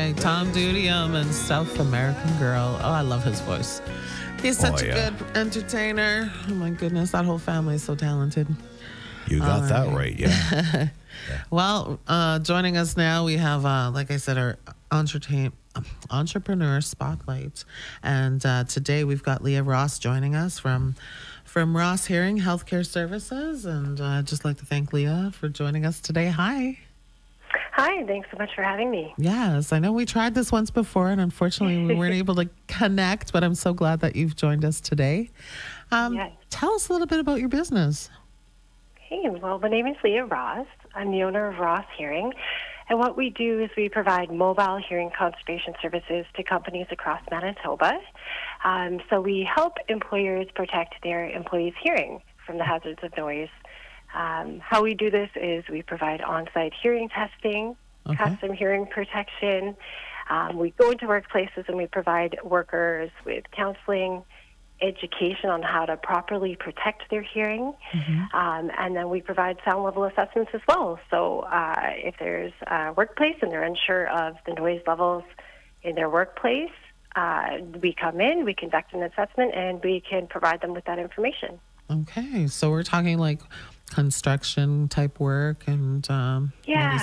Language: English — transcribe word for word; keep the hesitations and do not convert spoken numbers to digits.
by Tom Dudium and South American Girl. Oh, I love his voice. He's such Oh, a yeah. good entertainer. Oh, my goodness. That whole family is so talented. You got All that right. right, yeah. Well, uh, joining us now, we have, uh, like I said, our entertain, entrepreneur spotlight. And uh, today we've got Leah Ross joining us from from Ross Hearing Healthcare Services. And uh, I'd just like to thank Leah for joining us today. Hi. Hi, thanks so much for having me. Yes, I know we tried this once before, and unfortunately we weren't able to connect, but I'm so glad that you've joined us today. Um, Yes. Tell us a little bit about your business. Hey, well, my name is Leah Ross. I'm the owner of Ross Hearing. And what we do is we provide mobile hearing conservation services to companies across Manitoba. Um, so we help employers protect their employees' hearing from the hazards of noise. Um, how we do this is we provide on-site hearing testing, Okay. custom hearing protection. Um, we go into workplaces and we provide workers with counseling, education on how to properly protect their hearing. Mm-hmm. Um, and then we provide sound level assessments as well. So uh, if there's a workplace and they're unsure of the noise levels in their workplace, uh, we come in, we conduct an assessment, and we can provide them with that information. Okay, so we're talking like construction type work and um, Yeah. maybe